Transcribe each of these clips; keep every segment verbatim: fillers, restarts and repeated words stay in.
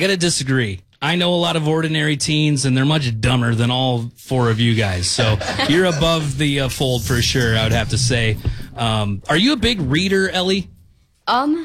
got to disagree. I know a lot of ordinary teens, and they're much dumber than all four of you guys. So you're above the uh, fold for sure, I would have to say. Um, are you a big reader, Ellie? Um,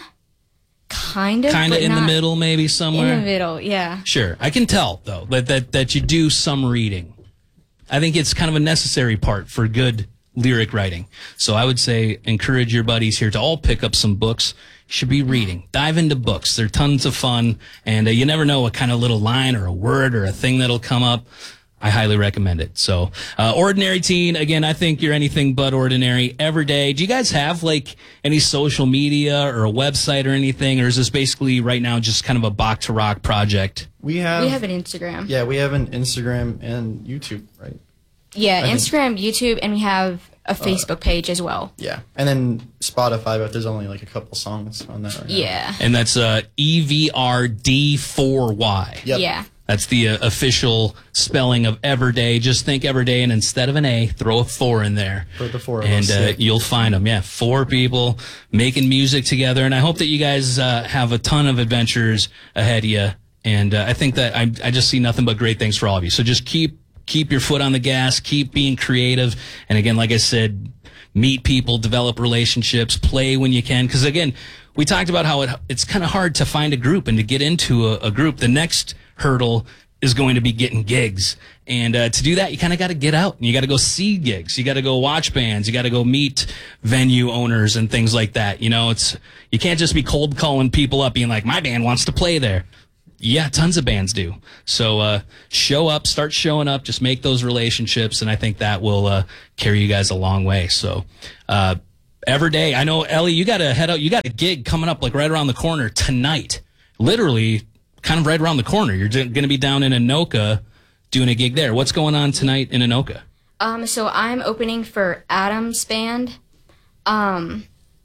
kind of. Kind of in the middle, maybe somewhere? In the middle, yeah. Sure. I can tell, though, that, that, that you do some reading. I think it's kind of a necessary part for good lyric writing. So I would say encourage your buddies here to all pick up some books. You should be reading. Dive into books. They're tons of fun, and uh, you never know what kind of little line or a word or a thing that'll come up. I highly recommend it. So, uh, Ordinary Teen, again, I think you're anything but ordinary. Everyday. Do you guys have, like, any social media or a website or anything, or is this basically right now just kind of a Bach to Rock project? We have, we have an Instagram. Yeah, we have an Instagram and YouTube, right? Yeah, I Instagram, think, YouTube, and we have a Facebook uh, page as well. Yeah, and then Spotify, but there's only like a couple songs on that right now. Yeah. And that's uh, E V R D four Y. Yep. Yeah. That's the uh, official spelling of Everyday. Just think Everyday, and instead of an A, throw a four in there. For the four of and, us. And uh, you'll find them. Yeah, four people making music together. And I hope that you guys uh, have a ton of adventures ahead of you. And uh, I think that I, I just see nothing but great things for all of you. So just keep keep your foot on the gas, keep being creative. And again, like I said, meet people, develop relationships, play when you can. Because again, we talked about how it, it's kind of hard to find a group and to get into a, a group. The next hurdle is going to be getting gigs. And uh, to do that, you kind of got to get out and you got to go see gigs. You got to go watch bands. You got to go meet venue owners and things like that. You know, it's, you can't just be cold calling people up being like, my band wants to play there. Yeah, tons of bands do. So uh, show up, start showing up, just make those relationships, and I think that will uh, carry you guys a long way. So uh, every day, I know, Ellie, you got to head out. You got a gig coming up like right around the corner tonight. Literally kind of right around the corner. You're going to be down in Anoka doing a gig there. What's going on tonight in Anoka? Um, so I'm opening for Adam's band um,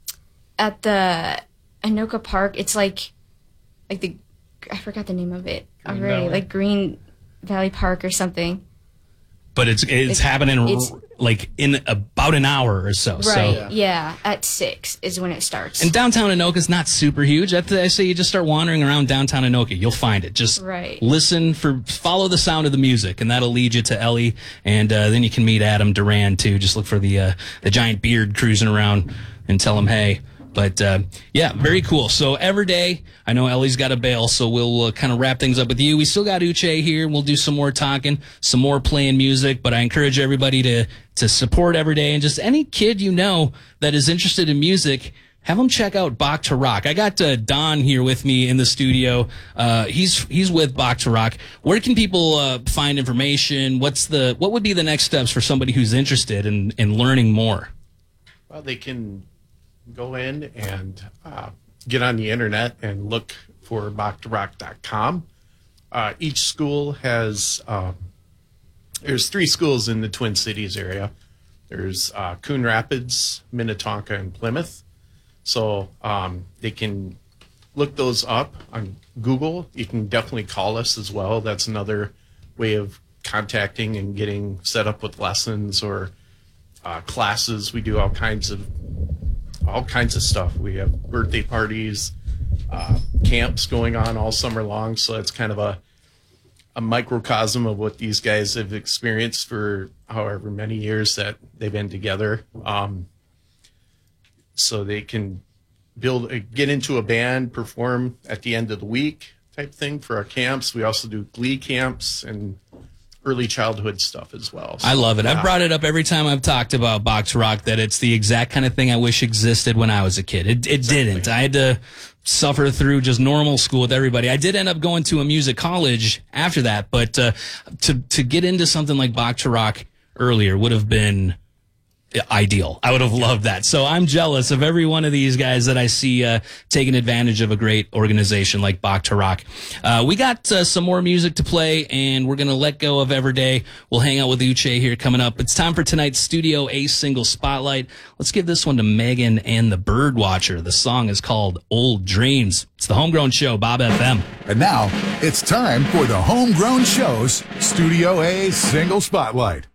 at the Anoka Park. It's like like the I forgot the name of it Green already, Valley. like Green Valley Park or something. But it's it's, it's happening it's, like in about an hour or so. Right, so. yeah. yeah, at six is when it starts. And downtown Anoka's not super huge. I, th- I say you just start wandering around downtown Anoka. You'll find it. Just right. listen for, follow the sound of the music, and that'll lead you to Ellie. And uh, then you can meet Adam Duran, too. Just look for the uh, the giant beard cruising around and tell him, hey. But, uh, yeah, very cool. So every day, I know Ellie's got a bail, so we'll uh, kind of wrap things up with you. We still got Uche here. We'll do some more talking, some more playing music. But I encourage everybody to, to support every day. And just any kid you know that is interested in music, have them check out Bach to Rock. I got uh, Don here with me in the studio. Uh, he's he's with Bach to Rock. Where can people uh, find information? What's the what would be the next steps for somebody who's interested in, in learning more? Well, they can go in and uh, get on the internet and look for bach to rock dot com. Uh, each school has, um, there's three schools in the Twin Cities area. There's uh, Coon Rapids, Minnetonka, and Plymouth. So um, they can look those up on Google. You can definitely call us as well. That's another way of contacting and getting set up with lessons or uh, classes. We do all kinds of all kinds of stuff. We have birthday parties, uh, camps going on all summer long. So it's kind of a a microcosm of what these guys have experienced for however many years that they've been together. Um, so they can build, uh, get into a band, perform at the end of the week type thing for our camps. We also do glee camps and early childhood stuff as well. So, I love it. yeah. I've brought it up every time I've talked about Bach to Rock, that it's the exact kind of thing I wish existed when I was a kid. It, it exactly. didn't. I had to suffer through just normal school with everybody. I did end up going to a music college after that, but uh, to to get into something like Bach to Rock earlier would have been ideal. I would have loved that. So I'm jealous of every one of these guys that I see uh, taking advantage of a great organization like Bach to Rock. Uh, we got uh, some more music to play, and we're going to let go of Everyday. We'll hang out with Uche here coming up. It's time for tonight's Studio A single spotlight. Let's give this one to Megan and the Birdwatcher. The song is called Old Dreams. It's the Homegrown Show, Bob F M. And now it's time for the Homegrown Show's Studio A single spotlight.